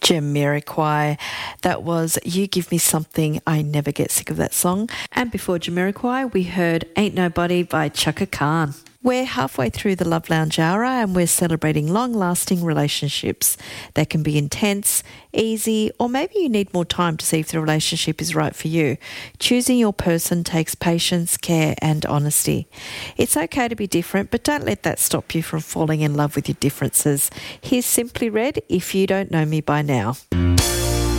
Jamiroquai. That was You Give Me Something. I never get sick of that song. And before Jamiroquai, we heard Ain't Nobody by Chaka Khan. We're halfway through the Love Lounge Hour and we're celebrating long-lasting relationships. They can be intense, easy, or maybe you need more time to see if the relationship is right for you. Choosing your person takes patience, care and honesty. It's okay to be different, but don't let that stop you from falling in love with your differences. Here's Simply Red, If You Don't Know Me By Now.